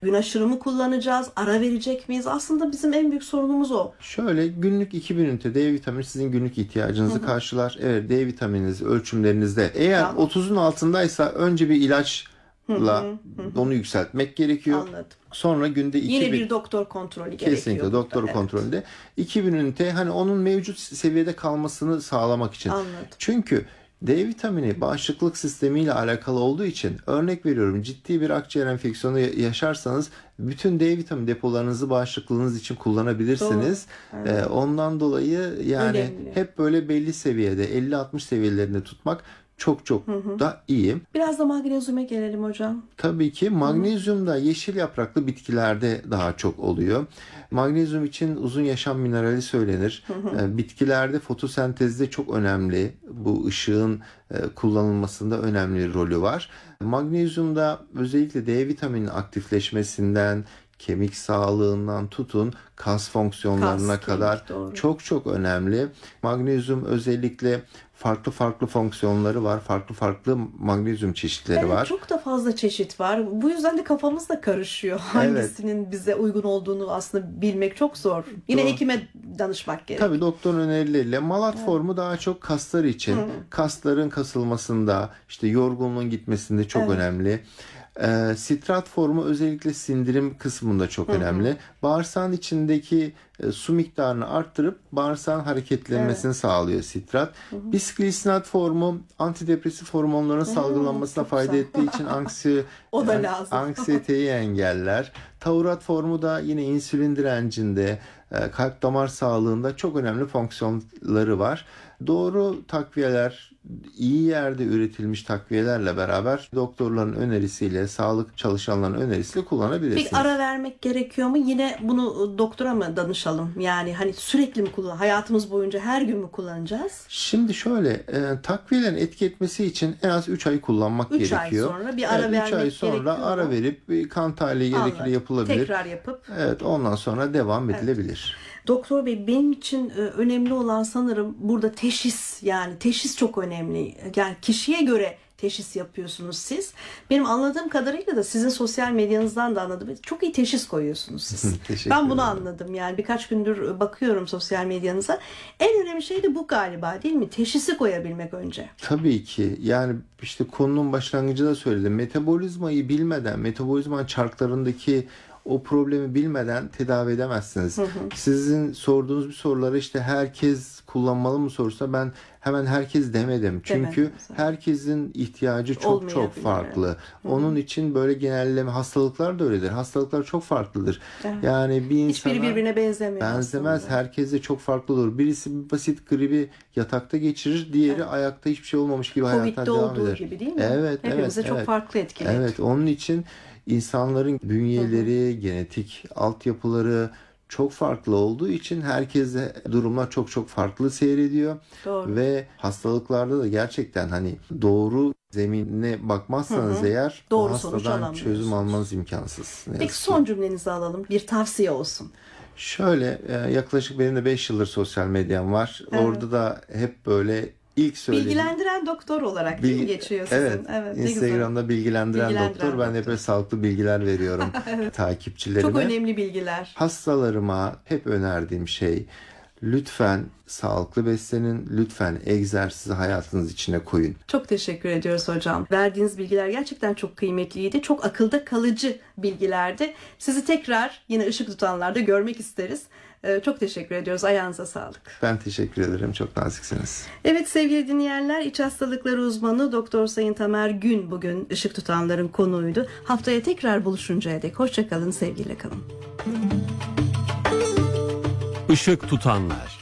Gün aşırı mı kullanacağız? Ara verecek miyiz? Aslında bizim en büyük sorunumuz o. Şöyle, günlük 2000 ünite D vitamini sizin günlük ihtiyacınızı karşılar. Evet, D vitamininiz ölçümlerinizde. Eğer Tamam. 30'un altındaysa önce bir ilaçla onu yükseltmek gerekiyor. Anladım. Sonra günde 2000. Yine bir doktor kontrolü gerekiyor. Kesinlikle doktor kontrolünde. 2000 ünite hani onun mevcut seviyede kalmasını sağlamak için. Anladım. Çünkü D vitamini bağışıklık sistemiyle alakalı olduğu için, örnek veriyorum, ciddi bir akciğer enfeksiyonu yaşarsanız bütün D vitamini depolarınızı bağışıklığınız için kullanabilirsiniz. Evet. Ondan dolayı yani önemli. hep böyle belli seviyede 50-60 seviyelerinde tutmak çok da iyi. Biraz da magnezyuma gelelim hocam. Tabii ki magnezyum da yeşil yapraklı bitkilerde daha çok oluyor. Magnezyum için uzun yaşam minerali söylenir. Bitkilerde fotosentezde çok önemli. Bu ışığın kullanılmasında önemli rolü var. Magnezyumda özellikle D vitamini aktifleşmesinden, kemik sağlığından tutun kas fonksiyonlarına kadar çok önemli. Magnezyum özellikle farklı fonksiyonları var. Farklı magnezyum çeşitleri var. Çok da fazla çeşit var. Bu yüzden de kafamız da karışıyor. Hangisinin bize uygun olduğunu aslında bilmek çok zor. Yine hekime danışmak gerekiyor. Tabii doktorun önerileriyle. Malat formu daha çok kaslar için. Kasların kasılmasında, işte yorgunluğun gitmesinde çok önemli. Sitrat formu özellikle sindirim kısmında çok önemli. Bağırsağın içindeki su miktarını arttırıp bağırsağın hareketlenmesini sağlıyor sitrat. Bisklisinat formu antidepresif hormonların salgılanmasına fayda ettiği için o da lazım. anksiyeteyi engeller. Taurat formu da yine insülin direncinde, kalp damar sağlığında çok önemli fonksiyonları var. Doğru takviyeler, iyi yerde üretilmiş takviyelerle beraber doktorların önerisiyle, sağlık çalışanlarının önerisiyle kullanabilirsiniz. Peki ara vermek gerekiyor mu? Yine bunu doktora mı danışalım? Yani hani sürekli mi hayatımız boyunca her gün mü kullanacağız? Şimdi şöyle, takviyelerin etki etmesi için en az 3 ay kullanmak gerekiyor. 3 ay sonra bir ara vermek gerekiyor. 3 ay sonra ara verip bir kan tahlili gerekli yapılabilir. Tekrar yapıp. Evet, ondan sonra devam edilebilir. Doktor Bey, benim için önemli olan sanırım burada teşhis, yani teşhis çok önemli. Yani kişiye göre teşhis yapıyorsunuz siz. Benim anladığım kadarıyla da sizin sosyal medyanızdan da anladım. Çok iyi teşhis koyuyorsunuz siz. Ben bunu anladım. Yani birkaç gündür bakıyorum sosyal medyanıza. En önemli şey de bu galiba, değil mi? Teşhisi koyabilmek önce. Tabii ki. Yani işte konunun başlangıcında da söyledim. Metabolizmayı bilmeden, metabolizma çarklarındaki o problemi bilmeden tedavi edemezsiniz. Sizin sorduğunuz bir soruları işte herkes kullanmalı mı sorsa ben hemen herkes demedim. Çünkü herkesin ihtiyacı çok farklı. Onun için böyle genelleme, hastalıklar da öyledir. Hastalıklar çok farklıdır. Yani bir insana hiçbiri birbirine benzemiyor. Benzemez. Herkes de çok farklı olur. Birisi basit gribi yatakta geçirir, diğeri ayakta hiçbir şey olmamış gibi hayatına devam eder. Covid'de olduğu gibi, değil mi? Evet, hepimize çok farklı etkiler. Evet, onun için İnsanların bünyeleri, genetik altyapıları çok farklı olduğu için herkese durumlar çok farklı seyrediyor. Doğru. Ve hastalıklarda da gerçekten hani doğru zeminine bakmazsanız eğer doğru o hastadan çözüm almanız imkansız. Peki son cümlenizi alalım. Bir tavsiye olsun. Şöyle, yaklaşık benim de 5 yıldır sosyal medyam var. Orada da hep böyle bilgilendiren doktor olarak geçiyor sizin. Evet, Instagram'da bilgilendiren doktor. Ben hep sağlıklı bilgiler veriyorum takipçilerime. Çok önemli bilgiler. Hastalarıma hep önerdiğim şey, lütfen sağlıklı beslenin, lütfen egzersizi hayatınız içine koyun. Çok teşekkür ediyoruz hocam. Verdiğiniz bilgiler gerçekten çok kıymetliydi. Çok akılda kalıcı bilgilerdi. Sizi tekrar yine ışık tutanlarda görmek isteriz. Çok teşekkür ediyoruz. Ayağınıza sağlık. Ben teşekkür ederim. Çok naziksiniz. Evet sevgili dinleyenler, iç hastalıkları uzmanı Doktor Sayın Tamer Gün bugün ışık tutanların konuğuydu. Haftaya tekrar buluşuncaya dek hoşça kalın, sevgiyle kalın. Işık tutanlar.